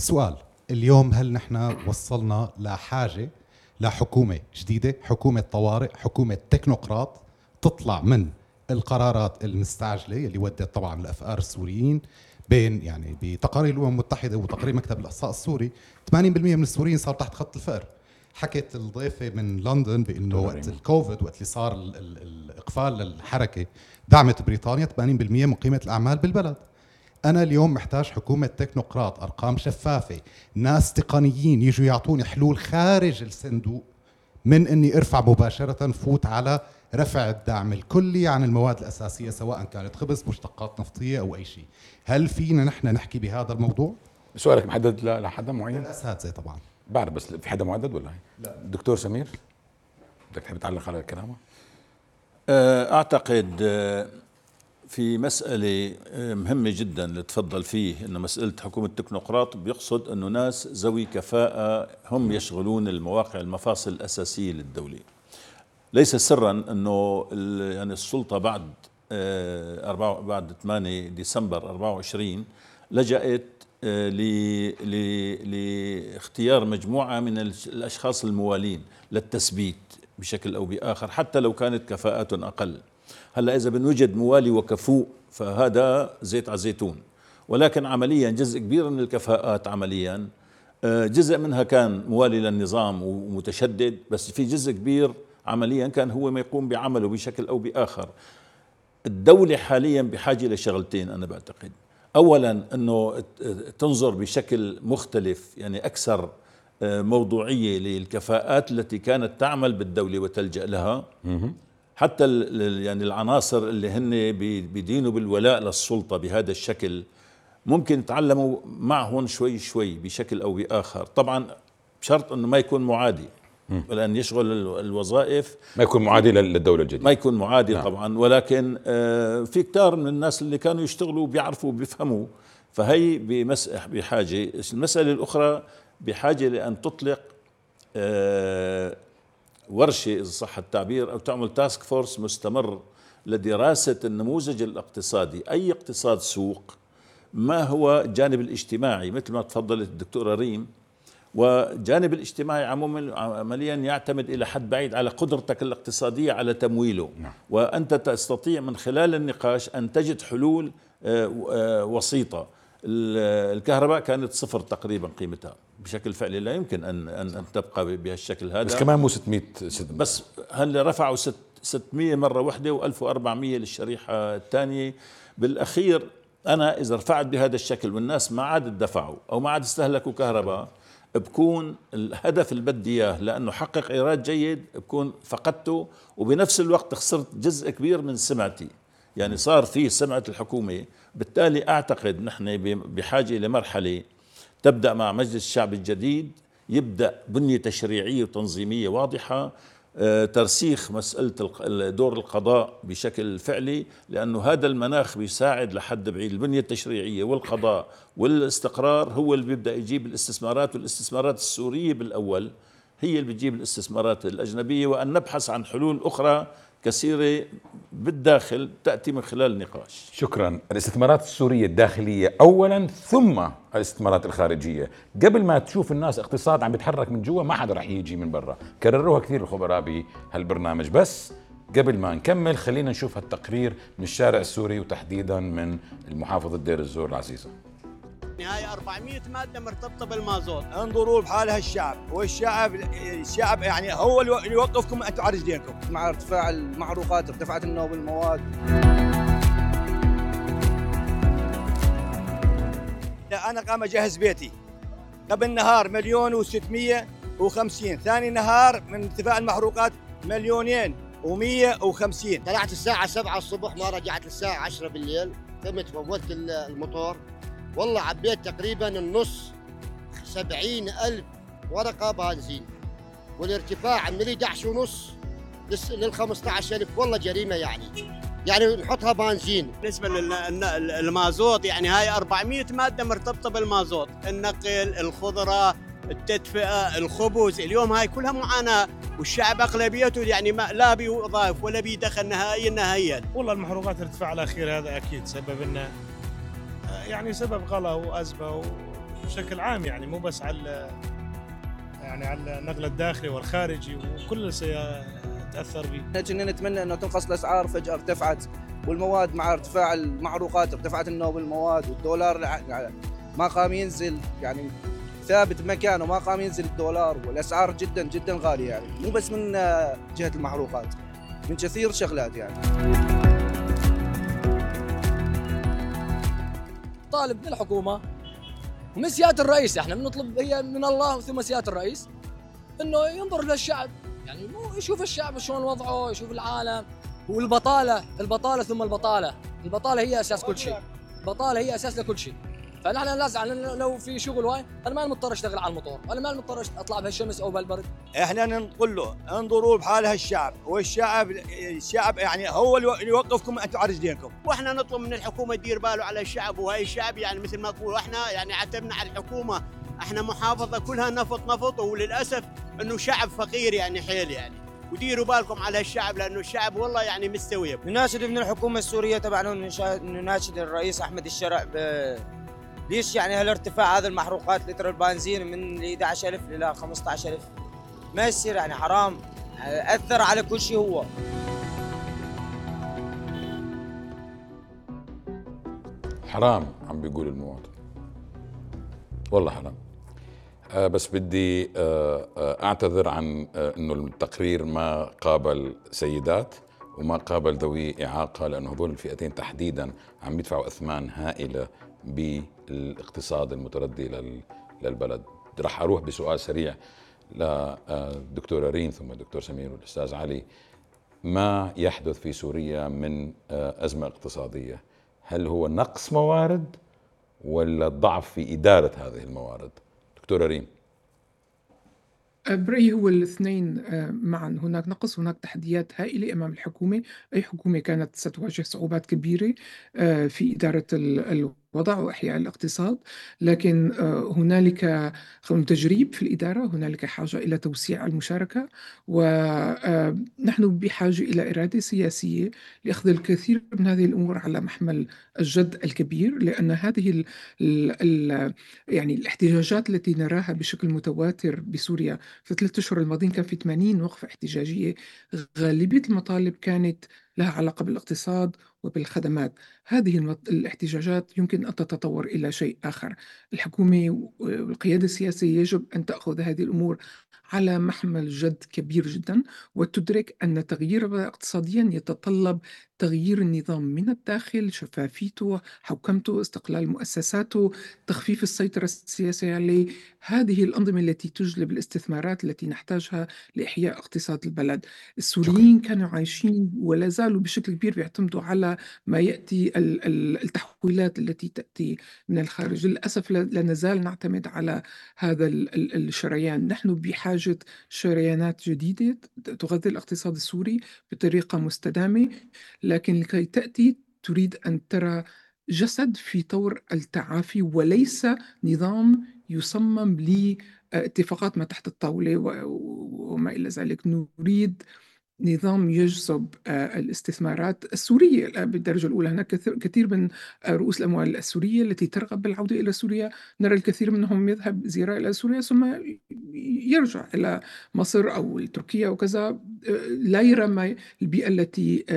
سؤال اليوم، هل نحن وصلنا لحاجة لحكومة جديدة، حكومة طوارئ، حكومة تكنوقراط تطلع من القرارات المستعجلة اللي ودت طبعا الأفقار السوريين؟ بين يعني بتقارير الأمم المتحدة وتقارير مكتب الإحصاء السوري 80% من السوريين صار تحت خط الفقر. حكت الضيفة من لندن بأنه وقت الكوفيد، وقت اللي صار الإقفال للحركة، دعمت بريطانيا 80% من قيمة الأعمال بالبلد. أنا اليوم محتاج حكومة تكنوقراط، أرقام شفافة، ناس تقنيين يجوا يعطوني حلول خارج الصندوق، من أني أرفع مباشرة فوت على رفع الدعم الكلي عن المواد الأساسية، سواء كانت خبز، مشتقات نفطية أو أي شيء. هل فينا نحن نحكي بهذا الموضوع؟ سؤالك محدد لحدا معين؟ الأساتذة طبعا. بعرف، بس في حدا محدد ولا هي؟ لا. دكتور سمير، بدك تحب تعلق على كلامه؟ أعتقد في مسألة مهمة جدا اللي تفضل فيه، إنه مسألة حكومة التكنوقراط بيقصد إنه ناس ذوي كفاءة هم يشغلون المواقع المفاصل الأساسية للدولة. ليس سرا إنه يعني السلطة بعد 8 ديسمبر 24 لجأت لاختيار مجموعة من الأشخاص الموالين للتثبيت بشكل أو بآخر، حتى لو كانت كفاءات أقل. هلا إذا بنوجد موالي وكفوء فهذا زيت على زيتون، ولكن عمليا جزء كبير من الكفاءات عمليا جزء منها كان موالي للنظام ومتشدد، بس في جزء كبير عمليا كان هو ما يقوم بعمله بشكل أو بآخر. الدولة حاليا بحاجة لشغلتين أنا بعتقد. أولا أنه تنظر بشكل مختلف، يعني أكثر موضوعية للكفاءات التي كانت تعمل بالدولة وتلجأ لها، حتى يعني العناصر اللي هن بيدينوا بالولاء للسلطة بهذا الشكل ممكن يتعلموا معهم شوي شوي بشكل أو بآخر، طبعا بشرط أنه ما يكون معادي، لأن يشغل الوظائف ما يكون معادي للدولة الجديدة، ما يكون معادي نعم. طبعا، ولكن في كتار من الناس اللي كانوا يشتغلوا بيعرفوا بيفهموا، فهي بحاجة. المسألة الأخرى بحاجة لأن تطلق ورشة إذا صح التعبير، أو تعمل تاسك فورس مستمر لدراسة النموذج الاقتصادي. أي اقتصاد سوق، ما هو الجانب الاجتماعي مثل ما تفضلت الدكتورة ريم، وجانب الاجتماعي عمليا يعتمد إلى حد بعيد على قدرتك الاقتصادية على تمويله، وأنت تستطيع من خلال النقاش أن تجد حلول وسيطة. الكهرباء كانت صفر تقريبا قيمتها بشكل فعلي، لا يمكن أن تبقى بهالشكل هذا، بس كمان مو 600 بس هل رفعوا 600 مرة واحدة و1400 للشريحة الثانية. بالأخير أنا إذا رفعت بهذا الشكل والناس ما عاد دفعوا أو ما عاد استهلكوا كهرباء، بكون الهدف اللي بدي إياه لأنه حقق إيراد جيد بكون فقدته، وبنفس الوقت خسرت جزء كبير من سمعتي، يعني صار في سمعة الحكومة. بالتالي أعتقد نحن بحاجة لمرحلة تبدأ مع مجلس الشعب الجديد، يبدأ بنية تشريعية وتنظيمية واضحة، ترسيخ مسألة دور القضاء بشكل فعلي، لأنه هذا المناخ بيساعد لحد بعيد. البنية التشريعية والقضاء والاستقرار هو اللي بيبدأ يجيب الاستثمارات، والاستثمارات السورية بالأول هي اللي بتجيب الاستثمارات الأجنبية، وأن نبحث عن حلول أخرى كثيرة بالداخل تأتي من خلال النقاش. شكرا. الاستثمارات السورية الداخلية أولا، ثم الاستثمارات الخارجية. قبل ما تشوف الناس اقتصاد عم بيتحرك من جوا، ما حدا رح يجي من برا، كرروها كثير الخبراء بهالبرنامج. بس قبل ما نكمل خلينا نشوف هالتقرير من الشارع السوري، وتحديدا من المحافظة دير الزور العزيزة. هاي 400 مادة مرتبطة بالمازوت. انظروا بحالها الشعب، والشعب يعني هو اللي يوقفكم انتم على رجلينكم. مع ارتفاع المحروقات ارتفعت النوب المواد. انا قام اجهز بيتي قبل نهار 1,650,000، ثاني نهار من ارتفاع المحروقات 2,150,000. طلعت الساعة 7 الصبح، ما رجعت الساعة 10 بالليل، قمت فولت الموتور، والله عبيت تقريبا النص 70,000 ورقة بنزين، والارتفاع من 11.5 لل 15,000. والله جريمة يعني نحطها بنزين. بالنسبة للمازوت يعني هاي 400 مادة مرتبطة بالمازوت، النقل، الخضرة، التدفئة، الخبز، اليوم هاي كلها معاناة، والشعب أغلبيته يعني ما لا بيضاف ولا بيدخل نهائيا. والله المحروقات ارتفاع الأخير هذا أكيد سبب لنا يعني سبب غلا وأزمة بشكل عام، يعني مو بس على على النقل الداخلي والخارجي، وكل سيتأثر به. كنا نتمنى أنه تنقص الأسعار، فجأة ارتفعت، والمواد مع ارتفاع المحروقات ارتفعت النوب المواد، والدولار ما قام ينزل، يعني ثابت بمكانه، ما قام ينزل الدولار، والأسعار جدا جدا غالية، يعني مو بس من جهة المحروقات، من كثير شغلات يعني. طالب من الحكومة ومن سيادة الرئيس، احنا بنطلب هي من الله ثم سيادة الرئيس انه ينظر للشعب، يعني مو يشوف الشعب شلون وضعه، يشوف العالم. والبطالة ثم البطالة هي اساس كل شيء، البطالة هي اساس لكل شيء. فنحن لازم لو في شغل واي انا ما مضطر اشتغل على الموتور، انا ما مضطر اطلع بهالشمس او بهالبرد. احنا نقول له انظروا بحال هالشعب، والشعب يعني هو اللي يوقفكم انتم على رجلينكم. واحنا نطلب من الحكومه تدير باله على الشعب، وهي الشعب يعني مثل ما تقول احنا يعني عتبنا على الحكومه، احنا محافظه كلها نفط، وللاسف انه شعب فقير يعني حيل يعني، وديروا بالكم على الشعب لانه الشعب والله يعني مستوي. نناشد من الحكومه السوريه تبعنا، نناشد الرئيس احمد الشرع ليش يعني هالارتفاع هذا المحروقات، لتر البنزين من 11,000 إلى 15,000 ما يصير، يعني حرام، أثر على كل شيء. هو حرام عم بيقول المواطن، والله حرام. بس بدي أعتذر عن أنه التقرير ما قابل سيدات وما قابل ذوي إعاقة، لأنه هذول الفئتين تحديدا عم يدفعوا أثمان هائلة بالاقتصاد المتردي للبلد. رح أروح بسؤال سريع للدكتورة ريم ثم الدكتور سمير والأستاذ علي. ما يحدث في سوريا من أزمة اقتصادية، هل هو نقص موارد ولا ضعف في إدارة هذه الموارد؟ دكتورة ريم. برأيي هو الاثنين معا، هناك نقص، هناك تحديات هائلة أمام الحكومة. أي حكومة كانت ستواجه صعوبات كبيرة في إدارة الوضع وإحياء الاقتصاد، لكن هنالك تجريب في الإدارة، هنالك حاجة إلى توسيع المشاركة، ونحن بحاجة إلى إرادة سياسية لأخذ الكثير من هذه الأمور على محمل الجد الكبير، لأن هذه يعني الاحتجاجات التي نراها بشكل متواتر بسوريا في 3 أشهر الماضيين، كان في 80 وقفة احتجاجية، غالبية المطالب كانت لها علاقة بالاقتصاد وبالخدمات. هذه الاحتجاجات يمكن أن تتطور إلى شيء آخر. الحكومة والقيادة السياسية يجب أن تأخذ هذه الأمور على محمل جد كبير جدا، وتدرك أن تغيير اقتصاديا يتطلب تغيير النظام من الداخل، شفافيته، حوكمته، استقلال مؤسساته، تخفيف السيطرة السياسية عليه. هذه الأنظمة التي تجلب الاستثمارات التي نحتاجها لإحياء اقتصاد البلد. السوريين كانوا عايشين ولا زالوا بشكل كبير بيعتمدوا على ما يأتي التحويلات التي تأتي من الخارج. للأسف لا نزال نعتمد على هذا الشريان. نحن بحاجة شريانات جديدة تغذي الاقتصاد السوري بطريقة مستدامة، لكن لكي تأتي تريد أن ترى جسد في طور التعافي، وليس نظام يصمم لاتفاقات ما تحت الطاولة وما إلى ذلك. نريد نظام يجذب الاستثمارات السورية بالدرجة الأولى. هناك كثير من رؤوس الأموال السورية التي ترغب بالعودة إلى سوريا، نرى الكثير منهم يذهب زيارة إلى سوريا ثم يرجع إلى مصر أو تركيا وكذا، لا يرى ما البيئة التي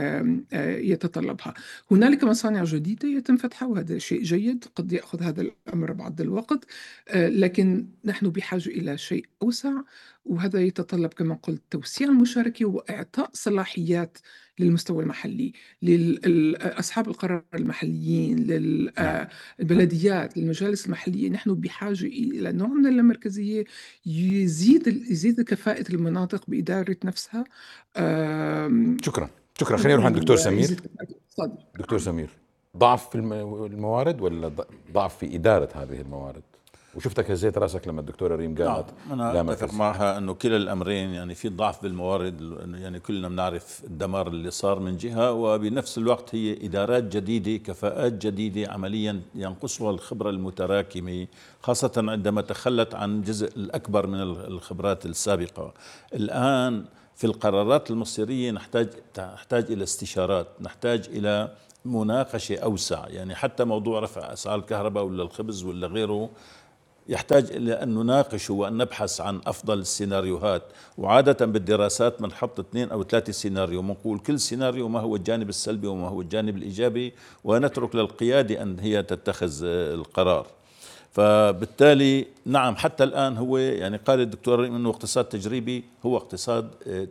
يتطلبها. هنالك مصانع جديدة يتم فتحها وهذا شيء جيد، قد يأخذ هذا الأمر بعض الوقت، لكن نحن بحاجة إلى شيء أوسع، وهذا يتطلب كما قلت توسيع المشاركة وإعطاء صلاحيات للمستوى المحلي، لأصحاب القرار المحليين، للبلديات، للمجالس المحلية. نحن بحاجة إلى نوع من اللامركزية يزيد كفاءة المناطق بإدارة نفسها. شكرا. خلينا نروح عند الدكتور سمير. دكتور سمير، ضعف في الموارد ولا ضعف في إدارة هذه الموارد؟ وشفتك هزيت راسك لما الدكتورة ريم قالت. أنا أتفق معها أنه كلا الأمرين، يعني في ضعف بالموارد، يعني كلنا بنعرف الدمار اللي صار من جهة، وبنفس الوقت هي إدارات جديدة، كفاءات جديدة، عمليا ينقصها الخبرة المتراكمة، خاصة عندما تخلت عن جزء الأكبر من الخبرات السابقة. الآن في القرارات المصيرية نحتاج إلى استشارات، نحتاج إلى مناقشة أوسع، يعني حتى موضوع رفع أسعار الكهرباء ولا الخبز ولا غيره يحتاج إلى أن نناقش وأن نبحث عن أفضل السيناريوهات. وعادة بالدراسات بنحط 2 أو 3 سيناريو، بنقول كل سيناريو ما هو الجانب السلبي وما هو الجانب الإيجابي، ونترك للقيادة أن هي تتخذ القرار. فبالتالي نعم حتى الآن هو يعني قال الدكتور ريم أنه اقتصاد تجريبي، هو اقتصاد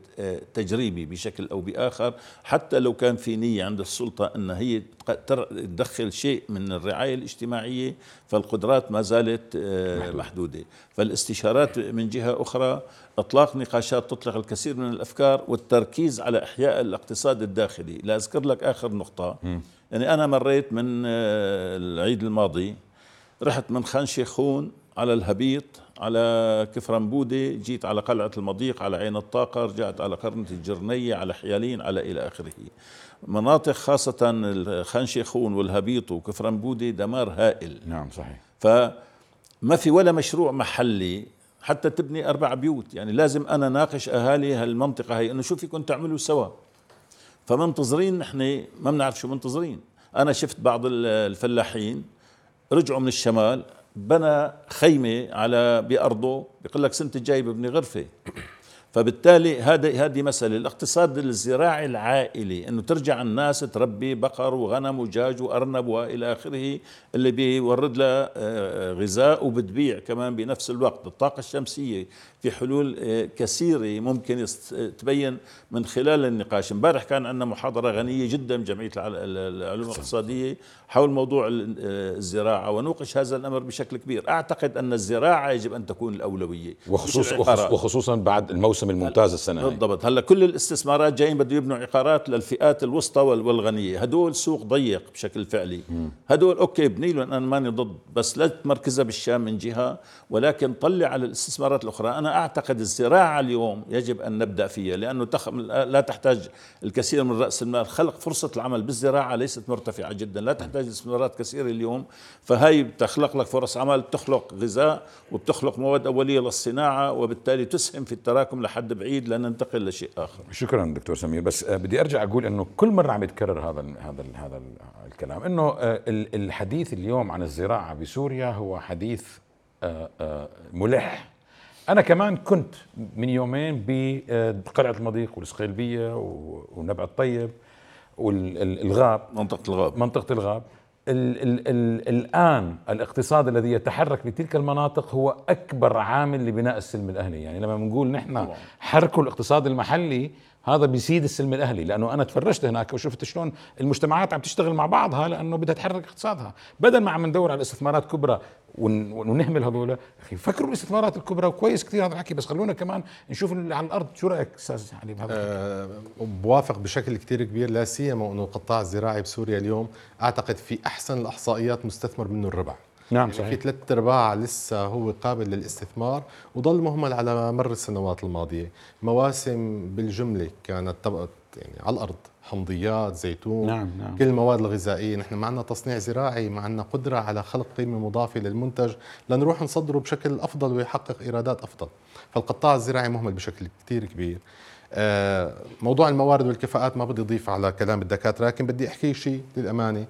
تجريبي بشكل أو بآخر، حتى لو كان في نية عند السلطة أن هي تدخل شيء من الرعاية الاجتماعية، فالقدرات ما زالت محدودة. فالاستشارات من جهة أخرى إطلاق نقاشات تطلق الكثير من الأفكار والتركيز على إحياء الاقتصاد الداخلي. لا أذكر لك آخر نقطة، يعني أنا مريت من العيد الماضي، رحت من خان شيخون على الهبيط على كفرنبودة، جيت على قلعة المضيق، على عين الطاقة، رجعت على قرنة الجرنية، على حيالين، على إلى آخره. مناطق خاصة خان شيخون والهبيط وكفرنبودة دمار هائل. نعم صحيح. فما في ولا مشروع محلي حتى تبني 4 بيوت. يعني لازم أنا ناقش أهالي هالمنطقة هي إنه شو فيكم تعملوا سوا. فمنتظرين نحن ما بنعرف شو منتظرين. أنا شفت بعض الفلاحين رجعوا من الشمال، بنى خيمة على بأرضه، بيقول لك سنة الجاي ببني غرفة. فبالتالي هذه مسألة الاقتصاد الزراعي العائلي، انه ترجع الناس تربي بقر وغنم ودجاج وارنب والى اخره، اللي بيورد لها غذاء وبتبيع كمان بنفس الوقت. الطاقة الشمسية في حلول كثيرة ممكن تبين من خلال النقاش. امبارح كان عندنا محاضرة غنية جدا بجمعية العلوم الاقتصادية حول موضوع الزراعة، ونوقش هذا الأمر بشكل كبير. أعتقد أن الزراعة يجب أن تكون الأولوية، وخصوصا بعد الموسم الممتاز السنة. بالضبط. هلا كل الاستثمارات جايين بده يبنوا عقارات للفئات الوسطى والغنية، هدول سوق ضيق بشكل فعلي. هدول أوكي ابني لهم، أنا ماني ضد، بس لا تمركزها بالشام من جهة، ولكن طلع على الاستثمارات الأخرى. أنا أعتقد الزراعة اليوم يجب أن نبدأ فيها، لأنه لا تحتاج الكثير من رأس المال. خلق فرصة العمل بالزراعة ليست مرتفعة جدا، لا تحتاج استثمارات كثيرة اليوم. فهي بتخلق لك فرص عمل، بتخلق غذاء وبتخلق مواد أولية للصناعة، وبالتالي تسهم في التراكم لحد بعيد لننتقل لشيء آخر. شكرا دكتور سمير. بس بدي أرجع أقول أنه كل مرة عم يتكرر هذا الكلام، أنه الحديث اليوم عن الزراعة بسوريا هو حديث ملح. أنا كمان كنت من يومين بقلعة المضيق والإسقيلبية ونبع الطيب والغاب، منطقة الغاب. الآن الاقتصاد الذي يتحرك بتلك المناطق هو أكبر عامل لبناء السلم الأهلي. يعني لما بنقول نحن حركوا الاقتصاد المحلي، هذا بيزيد السلم الأهلي، لأنه أنا تفرجت هناك وشفت شلون المجتمعات عم تشتغل مع بعضها، لأنه بدها تحرك اقتصادها. بدل ما عم ندور على استثمارات كبرى ونهمل هذول، أخي فكروا الاستثمارات الكبرى. وكويس كثير هذا الحكي، بس خلونا كمان نشوف اللي على الأرض. شو رأيك أستاذ علي بهذا؟ بوافق بشكل كثير كبير، لا سيما أنه القطاع الزراعي بسوريا اليوم أعتقد في أحسن الإحصائيات مستثمر منه الربع. نعم صحيح. في 3/4 لسه هو قابل للاستثمار، وظل مهمل على مر السنوات الماضية. مواسم بالجملة كانت يعني على الأرض، حمضيات، زيتون، نعم. كل المواد الغذائية. نحن معنا تصنيع زراعي، معنا قدرة على خلق قيمة مضافة للمنتج لنروح نصدره بشكل أفضل ويحقق إيرادات أفضل. فالقطاع الزراعي مهمل بشكل كتير كبير. موضوع الموارد والكفاءات ما بدي أضيف على كلام الدكاترة، لكن بدي أحكي شيء للأمانة.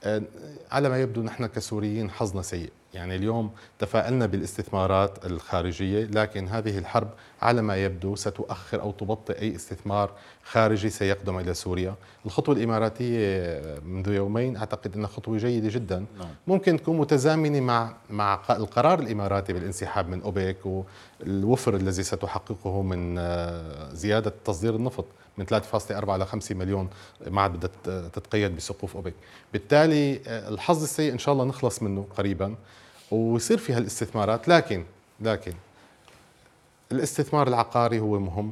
على ما يبدو نحن كسوريين حظنا سيء. يعني اليوم تفائلنا بالاستثمارات الخارجية، لكن هذه الحرب على ما يبدو ستؤخر أو تبطئ أي استثمار خارجي سيقدم إلى سوريا. الخطوة الإماراتية منذ يومين أعتقد أنها خطوة جيدة جدا، ممكن تكون متزامنة مع القرار الإماراتي بالانسحاب من أوبك والوفر الذي ستحققه من زيادة تصدير النفط من 3.4 إلى 5 مليون، ما عاد بدها تتقيد بسقوف أوبك. بالتالي الحظ السيء إن شاء الله نخلص منه قريبا ويصير في هالاستثمارات. لكن الاستثمار العقاري هو مهم.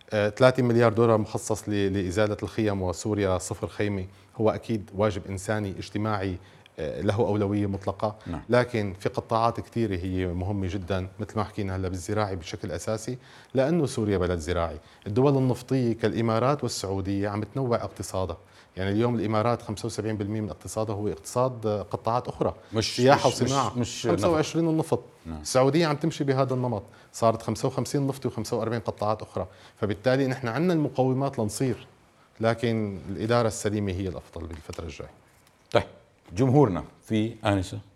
3 مليار دولار مخصص لإزالة الخيم وسوريا صفر خيمة، هو أكيد واجب إنساني اجتماعي له أولوية مطلقة. لكن في قطاعات كثيرة هي مهمة جدا، مثل ما حكينا هلا بالزراعي بشكل أساسي، لأنه سوريا بلد زراعي. الدول النفطية كالإمارات والسعودية عم تنوع اقتصادها. يعني اليوم الإمارات 75% من اقتصادها هو اقتصاد قطاعات أخرى، مش سياحة وصناعة، مش 25 النفط. السعودية عم تمشي بهذا النمط، صارت 55 نفطي و45 قطاعات أخرى. فبالتالي نحن عندنا المقومات لنصير، لكن الإدارة السليمة هي الأفضل بالفترة الجاية. طيب جمهورنا في آنسة